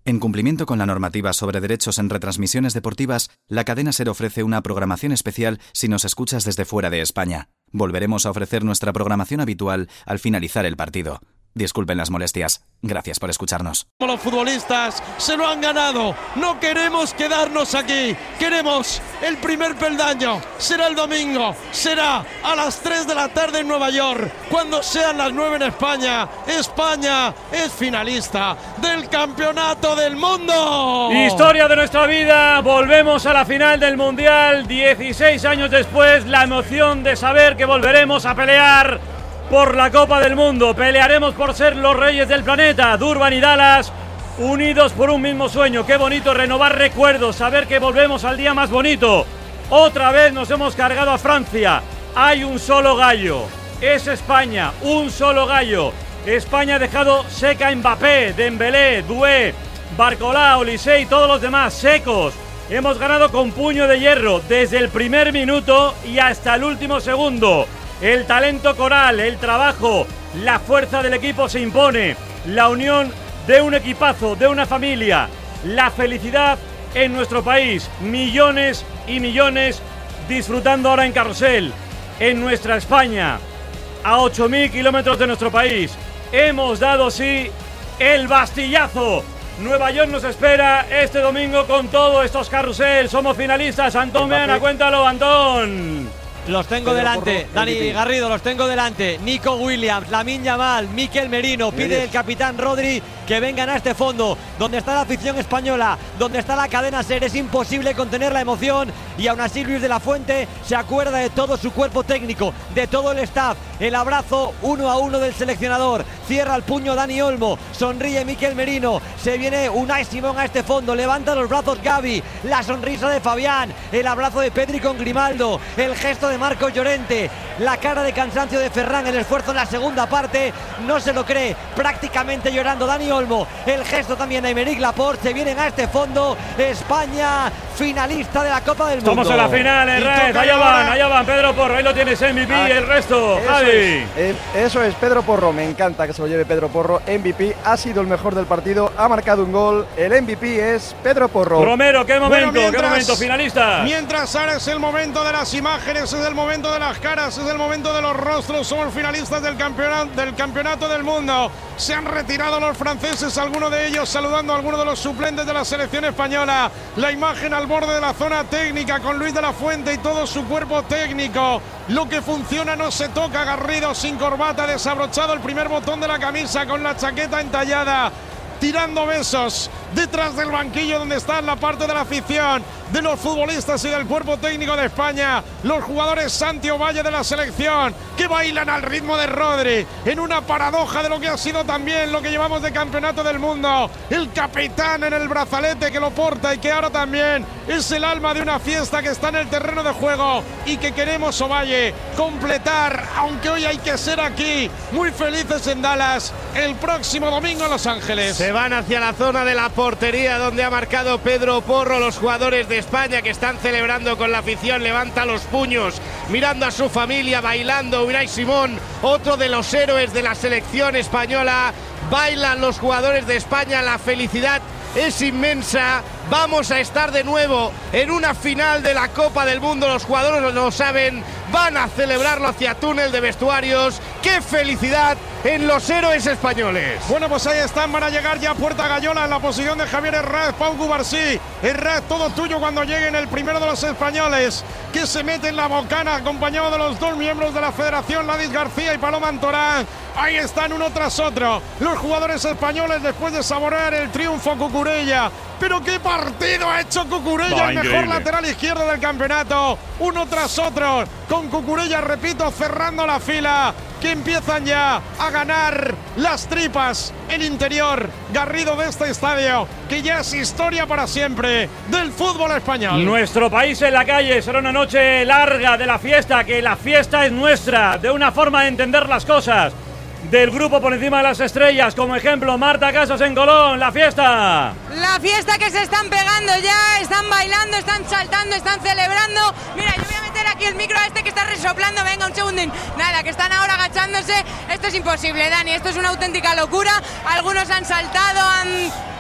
En cumplimiento con la normativa sobre derechos en retransmisiones deportivas, la cadena SER ofrece una programación especial si nos escuchas desde fuera de España. Volveremos a ofrecer nuestra programación habitual al finalizar el partido. Disculpen las molestias. Gracias por escucharnos. Los futbolistas se lo han ganado. No queremos quedarnos aquí. Queremos el primer peldaño. Será el domingo. Será a las 3 de la tarde en Nueva York. Cuando sean las 9 en España. España es finalista del Campeonato del Mundo. Historia de nuestra vida. Volvemos a la final del Mundial. 16 años después, la emoción de saber que volveremos a pelear por la Copa del Mundo. Pelearemos por ser los reyes del planeta. Durban y Dallas, unidos por un mismo sueño. Qué bonito renovar recuerdos, saber que volvemos al día más bonito. Otra vez nos hemos cargado a Francia. Hay un solo gallo. Es España, un solo gallo. España ha dejado seca a Mbappé, Dembélé, Doué, Barcola, Olise y todos los demás secos. Hemos ganado con puño de hierro desde el primer minuto y hasta el último segundo. El talento coral, el trabajo, la fuerza del equipo se impone. La unión de un equipazo, de una familia. La felicidad en nuestro país. Millones y millones disfrutando ahora en Carrusel. En nuestra España. A 8.000 kilómetros de nuestro país. Hemos dado, sí, el bastillazo. Nueva York nos espera este domingo con todos estos Carrusel. Somos finalistas. Antón Meana, cuéntalo, Antón. Los tengo delante, Dani Garrido, los tengo delante. Nico Williams, Lamine Yamal, Mikel Merino. Pide el capitán Rodri que vengan a este fondo, donde está la afición española, donde está la cadena SER. Es imposible contener la emoción y aún así Luis de la Fuente se acuerda de todo su cuerpo técnico, de todo el staff. El abrazo 1-1 del seleccionador. Cierra el puño Dani Olmo, sonríe Mikel Merino. Se viene Unai Simón a este fondo, levanta los brazos Gavi. La sonrisa de Fabián, el abrazo de Pedri con Grimaldo, el gesto de Marcos Llorente, la cara de cansancio de Ferran, el esfuerzo en la segunda parte, no se lo cree, prácticamente llorando Dani Olmo, el gesto también de Aymeric Laporte. Se vienen a este fondo. España finalista de la Copa del Mundo. Estamos en la final, Red. Allá van, Pedro Porro, ahí lo tienes, MVP, el resto, Javi. Eso es, Pedro Porro, me encanta que se lo lleve Pedro Porro, MVP, ha sido el mejor del partido, ha marcado un gol, el MVP es Pedro Porro. Romero, qué momento, finalista. Mientras ahora es el momento de las imágenes, es el momento de las caras, es el momento de los rostros. Somos finalistas del campeonato del mundo. Se han retirado los franceses, algunos de ellos saludando a algunos de los suplentes de la selección española. La imagen al borde de la zona técnica con Luis de la Fuente y todo su cuerpo técnico. Lo que funciona no se toca. Garrido sin corbata, desabrochado el primer botón de la camisa con la chaqueta entallada, tirando besos detrás del banquillo donde está la parte de la afición, de los futbolistas y del cuerpo técnico de España. Los jugadores Santi Ovalle de la selección que bailan al ritmo de Rodri en una paradoja de lo que ha sido también lo que llevamos de campeonato del mundo. El capitán en el brazalete que lo porta y que ahora también es el alma de una fiesta que está en el terreno de juego y que queremos, Ovalle, completar, aunque hoy hay que ser aquí muy felices en Dallas, el próximo domingo en Los Ángeles. Se van hacia la zona de la portería donde ha marcado Pedro Porro. Los jugadores de España que están celebrando con la afición, levanta los puños mirando a su familia, bailando. Unai Simón, otro de los héroes de la selección española. Bailan los jugadores de España, la felicidad es inmensa. Vamos a estar de nuevo en una final de la Copa del Mundo. Los jugadores lo saben, van a celebrarlo hacia túnel de vestuarios. ¡Qué felicidad en los héroes españoles! Bueno, pues ahí están, van a llegar ya a Puerta Gallola en la posición de Javier Herrera, Pau Cubarsí. Herrera, todo tuyo cuando lleguen el primero de los españoles que se mete en la bocana, acompañado de los dos miembros de la federación, Ladis García y Paloma Antorán. Ahí están uno tras otro los jugadores españoles después de saborear el triunfo. Cucurella, pero qué partido ha hecho Cucurella, el mejor lateral izquierdo del campeonato. Uno tras otro, con Cucurella, repito, cerrando la fila, que empiezan ya a ganar las tripas, el interior, Garrido, de este estadio, que ya es historia para siempre del fútbol español. Nuestro país en la calle, será una noche larga de la fiesta, que la fiesta es nuestra, de una forma de entender las cosas. Del grupo por encima de las estrellas, como ejemplo Marta Casas en Colón, la fiesta. La fiesta que se están pegando ya, están bailando, están saltando, están celebrando. Mira, yo voy a meter aquí el micro a este que está resoplando, venga un segundín. Nada, que están ahora agachándose. Esto es imposible, Dani, esto es una auténtica locura. Algunos han saltado, han